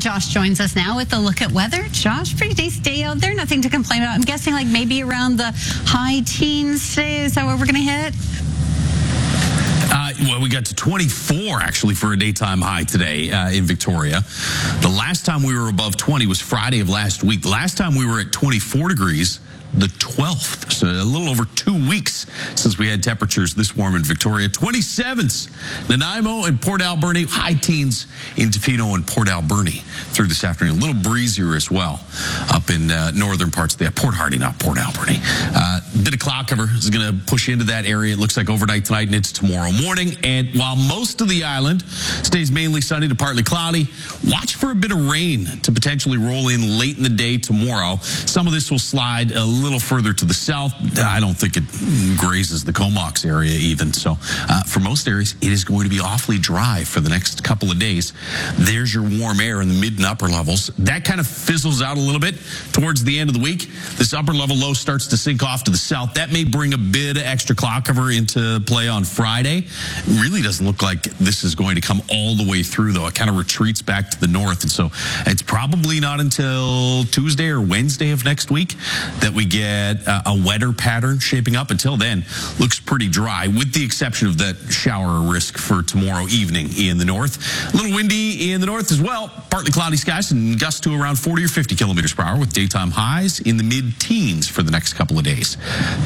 Josh joins us now with a look at weather. Josh, pretty decent day out there. Nothing to complain about. I'm guessing like maybe around the high teens today. Is that what we're going to hit? Well, we got to 24, actually, for a daytime high today in Victoria. The last time we were above 20 was Friday of last week. The last time we were at 24 degrees, the 12th. So a little over 2 weeks since we had temperatures this warm in Victoria. 27s, Nanaimo and Port Alberni. High teens in Tofino and Port Alberni through this afternoon. A little breezier as well up in northern parts of the Port Hardy, not Port Alberni. Bit of cloud cover is going to push into that area. It looks like overnight tonight and into tomorrow morning. And while most of the island stays mainly sunny to partly cloudy, watch for a bit of rain to potentially roll in late in the day tomorrow. Some of this will slide a little further to the south. I don't think it grazes the Comox area even. So for most areas, it is going to be awfully dry for the next couple of days. There's your warm air in the mid and upper levels. That kind of fizzles out a little bit towards the end of the week. This upper level low starts to sink off to the south. That may bring a bit of extra cloud cover into play on Friday. It really doesn't look like this is going to come all the way through, though. It kind of retreats back to the north. And so it's probably not until Tuesday or Wednesday of next week that we get a wetter pattern shaping up. Until then, looks pretty dry, with the exception of that shower risk for tomorrow evening in the north. A little windy in the north as well. Partly cloudy skies and gusts to around 40 or 50 kilometers per hour with daytime highs in the mid-teens for the next couple of days.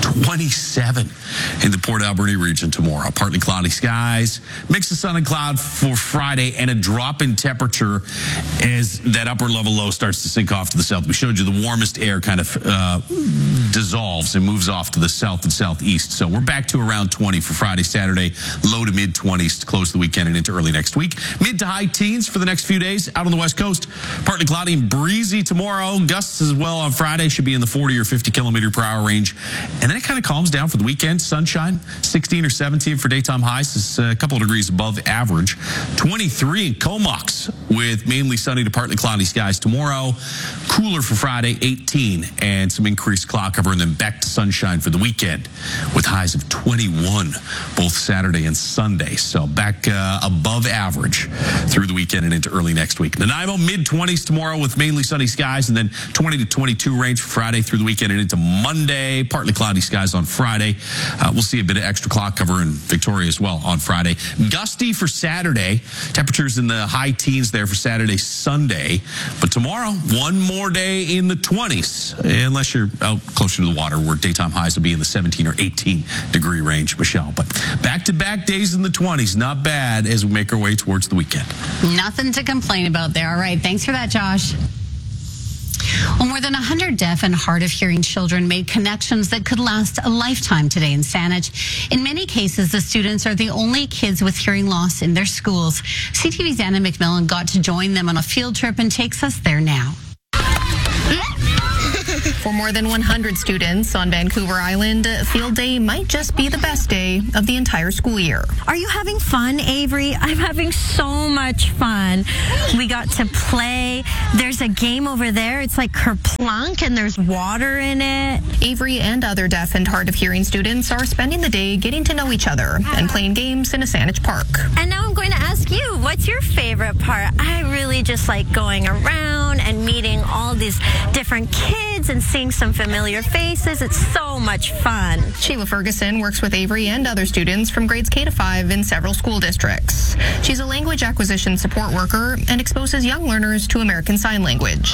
27 in the Port Alberni region tomorrow. Partly cloudy skies, mix of sun and cloud for Friday, and a drop in temperature as that upper level low starts to sink off to the south. We showed you the warmest air kind of dissolves and moves off to the south and southeast. So we're back to around 20 for Friday, Saturday, low to mid 20s to close the weekend and into early next week. Mid to high teens for the next few days out on the west coast. Partly cloudy and breezy tomorrow. Gusts as well on Friday should be in the 40 or 50 kilometer per hour range. And then it kind of calms down for the weekend. Sunshine, 16 or 17 for daytime highs. Is a couple of degrees above average. 23 in Comox with mainly sunny to partly cloudy skies tomorrow. Cooler for Friday, 18, and some increased cloud cover, and then back to sunshine for the weekend with highs of 21 both Saturday and Sunday. So back above average through the weekend and into early next week. Nanaimo, mid-20s tomorrow with mainly sunny skies, and then 20 to 22 range for Friday through the weekend and into Monday. Partly cloudy skies on Friday. We'll see a bit of extra cloud cover in Victoria as well on Friday. Gusty for Saturday. Temperatures in the high teens there for Saturday, Sunday. But tomorrow, one more day in the 20s, unless you're out closer to the water where daytime highs will be in the 17 or 18 degree range, Michelle. But back-to-back days in the 20s, not bad as we make our way towards the weekend. Nothing to complain about there. All right, thanks for that, Josh. Well, more than 100 deaf and hard of hearing children made connections that could last a lifetime today in Saanich. In many cases, the students are the only kids with hearing loss in their schools. CTV's Anna McMillan got to join them on a field trip and takes us there now. For more than 100 students on Vancouver Island, field day might just be the best day of the entire school year. Are you having fun, Avery? I'm having so much fun. We got to play. There's a game over there. It's like Kerplunk, and there's water in it. Avery and other deaf and hard of hearing students are spending the day getting to know each other and playing games in a Saanich park. And now I'm going to ask you, what's your favorite part? I really just like going around and meeting all these different kids and seeing some familiar faces. It's so much fun. Sheila Ferguson works with Avery and other students from grades K to 5 in several school districts. She's a language acquisition support worker and exposes young learners to American Sign Language.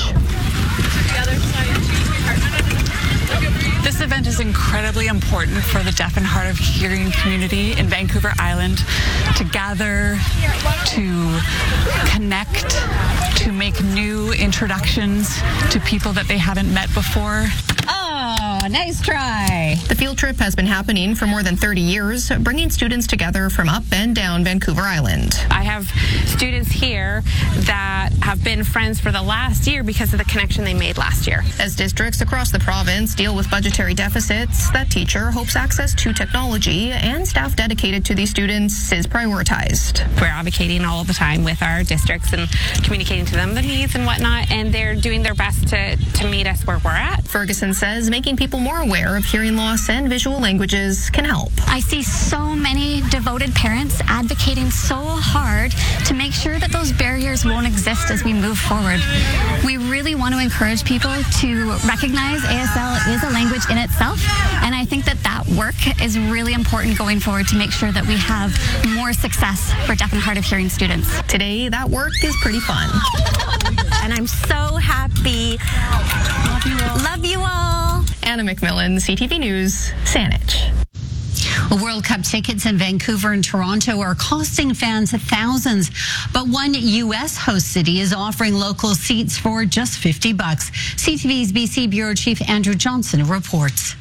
This event is incredibly important for the deaf and hard of hearing community in Vancouver Island to gather, to connect, to make new introductions to people that they haven't met before. Oh, nice try. The field trip has been happening for more than 30 years, bringing students together from up and down Vancouver Island. I have students here that have been friends for the last year because of the connection they made last year. As districts across the province deal with budgetary deficits, that teacher hopes access to technology and staff dedicated to these students is prioritized. We're advocating all the time with our districts and communicating to them the needs and whatnot, and they're doing their best to meet us where we're at. Ferguson says making people more aware of hearing loss and visual languages can help. I see so many devoted parents advocating so hard to make sure that those barriers barriers won't exist as we move forward. We really want to encourage people to recognize ASL is a language in itself, and I think that work is really important going forward to make sure that we have more success for deaf and hard of hearing students. Today, that work is pretty fun. And I'm so happy. Love you all. Anna McMillan, CTV News, Saanich. World Cup tickets in Vancouver and Toronto are costing fans thousands, but one U.S. host city is offering local seats for just $50. CTV's BC Bureau Chief Andrew Johnson reports.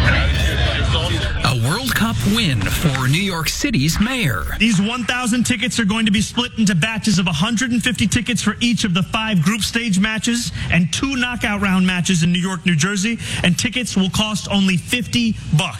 A World Cup win for New York City's mayor. These 1,000 tickets are going to be split into batches of 150 tickets for each of the 5 group stage matches and 2 knockout round matches in New York, New Jersey, and tickets will cost only $50.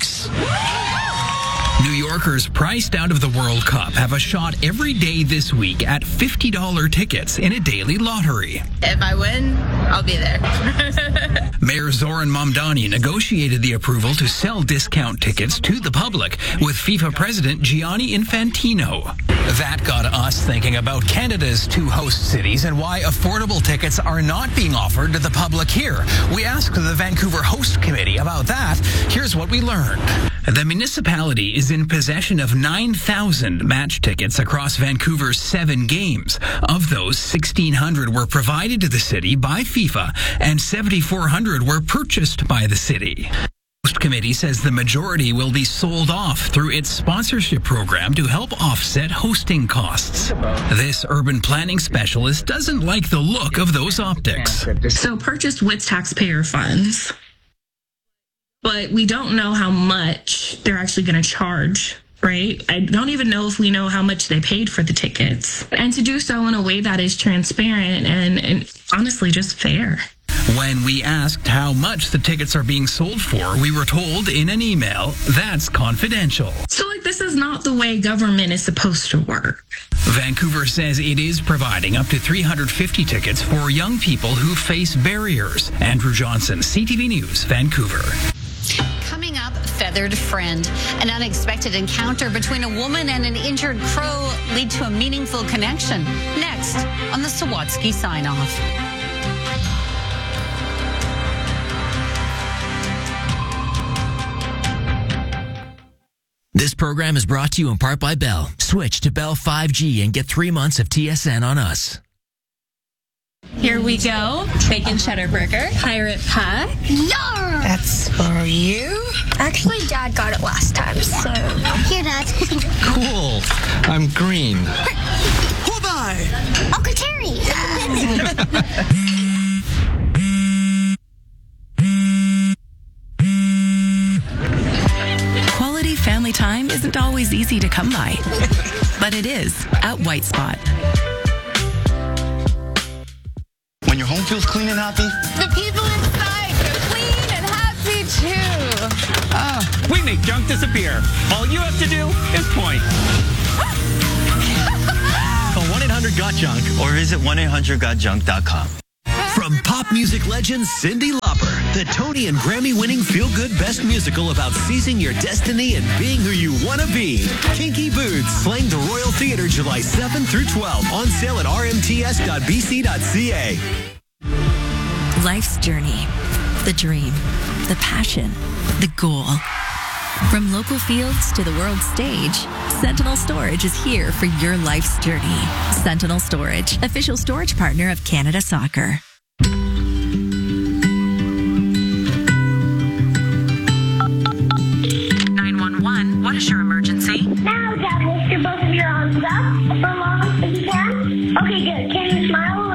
New Yorkers priced out of the World Cup have a shot every day this week at $50 tickets in a daily lottery. If I win, I'll be there. Mayor Zoran Mamdani negotiated the approval to sell discount tickets to the public with FIFA President Gianni Infantino. That got us thinking about Canada's 2 host cities and why affordable tickets are not being offered to the public here. We asked the Vancouver Host Committee about that. Here's what we learned. The municipality is in possession of 9,000 match tickets across Vancouver's 7 games. Of those, 1,600 were provided to the city by FIFA and 7,400 were purchased by the city. The Host Committee says the majority will be sold off through its sponsorship program to help offset hosting costs. This urban planning specialist doesn't like the look of those optics. So purchased with taxpayer funds, but we don't know how much they're actually going to charge, right? I don't even know if we know how much they paid for the tickets. And to do so in a way that is transparent and honestly just fair. When we asked how much the tickets are being sold for, we were told in an email that's confidential. So this is not the way government is supposed to work. Vancouver says it is providing up to 350 tickets for young people who face barriers. Andrew Johnson, CTV News, Vancouver. Coming up, feathered friend. An unexpected encounter between a woman and an injured crow lead to a meaningful connection. Next on the Sawatsky Sign-Off. This program is brought to you in part by Bell. Switch to Bell 5G and get 3 months of TSN on us. Here we go. Bacon cheddar burger. Pirate pie. Yarr! That's for you. Actually, Dad got it last time, so... Here, Dad. Cool. I'm green. Who by? Uncle Terry. Quality family time isn't always easy to come by, but it is at White Spot. When your home feels clean and happy, the people inside are clean and happy too. We make junk disappear. All you have to do is point. Call 1-800-GOT-JUNK or visit 1-800-GOTJUNK.com. From pop music legend Cyndi Lauper, the Tony and Grammy-winning feel-good best musical about seizing your destiny and being who you want to be. Kinky Boots, playing the Royal Theatre July 7 through 12. On sale at rmts.bc.ca. Life's journey, the dream, the passion, the goal. From local fields to the world stage, Sentinel Storage is here for your life's journey. Sentinel Storage, official storage partner of Canada Soccer. 911, what is your emergency? Now, Dad, lift both of your arms up for long as you can. Okay, good. Can you smile?